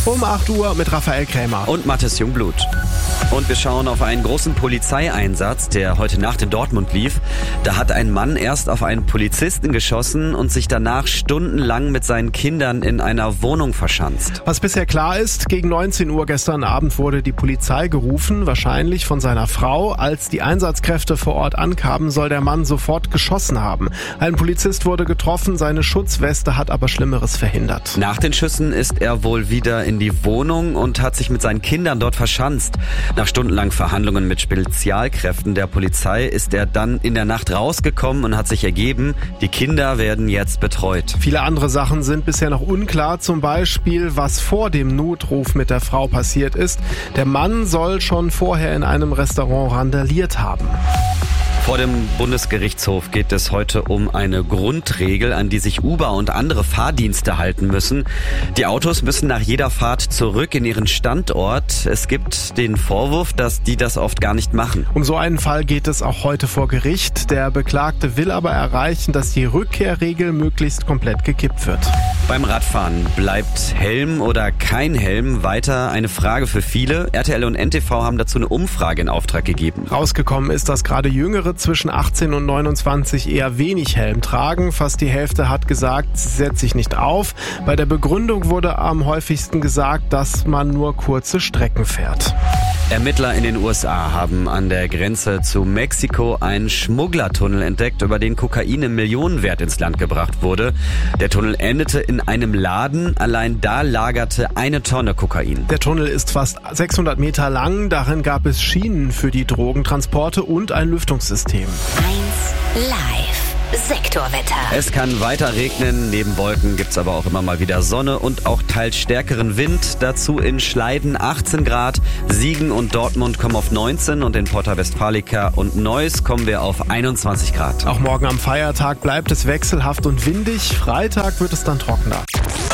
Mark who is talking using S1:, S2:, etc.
S1: Um 8 Uhr mit Raphael Krämer.
S2: Und Mathis Jungblut. Und wir schauen auf einen großen Polizeieinsatz, der heute Nacht in Dortmund lief. Da hat ein Mann erst auf einen Polizisten geschossen und sich danach stundenlang mit seinen Kindern in einer Wohnung verschanzt.
S1: Was bisher klar ist, gegen 19 Uhr gestern Abend wurde die Polizei gerufen, wahrscheinlich von seiner Frau. Als die Einsatzkräfte vor Ort ankamen, soll der Mann sofort geschossen haben. Ein Polizist wurde getroffen, seine Schutzweste hat aber Schlimmeres verhindert.
S2: Nach den Schüssen ist er wohl wieder in die Wohnung und hat sich mit seinen Kindern dort verschanzt. Nach stundenlangen Verhandlungen mit Spezialkräften der Polizei ist er dann in der Nacht rausgekommen und hat sich ergeben, die Kinder werden jetzt betreut.
S1: Viele andere Sachen sind bisher noch unklar, zum Beispiel, was vor dem Notruf mit der Frau passiert ist. Der Mann soll schon vorher in einem Restaurant randaliert haben.
S2: Vor dem Bundesgerichtshof geht es heute um eine Grundregel, an die sich Uber und andere Fahrdienste halten müssen. Die Autos müssen nach jeder Fahrt zurück in ihren Standort. Es gibt den Vorwurf, dass die das oft gar nicht machen.
S1: Um so einen Fall geht es auch heute vor Gericht. Der Beklagte will aber erreichen, dass die Rückkehrregel möglichst komplett gekippt wird.
S2: Beim Radfahren bleibt Helm oder kein Helm weiter eine Frage für viele. RTL und NTV haben dazu eine Umfrage in Auftrag gegeben.
S1: Rausgekommen ist, dass gerade Jüngere zwischen 18 und 29 eher wenig Helm tragen. Fast die Hälfte hat gesagt, sie setzt sich nicht auf. Bei der Begründung wurde am häufigsten gesagt, dass man nur kurze Strecken fährt.
S2: Ermittler in den USA haben an der Grenze zu Mexiko einen Schmugglertunnel entdeckt, über den Kokain im Millionenwert ins Land gebracht wurde. Der Tunnel endete in einem Laden. Allein da lagerte 1 Tonne Kokain.
S1: Der Tunnel ist fast 600 Meter lang. Darin gab es Schienen für die Drogentransporte und ein Lüftungssystem.
S3: 1 Live Sektorwetter.
S2: Es kann weiter regnen, neben Wolken gibt's aber auch immer mal wieder Sonne und auch teils stärkeren Wind. Dazu in Schleiden 18 Grad, Siegen und Dortmund kommen auf 19 und in Porta Westfalica und Neuss kommen wir auf 21 Grad.
S1: Auch morgen am Feiertag bleibt es wechselhaft und windig. Freitag wird es dann trockener.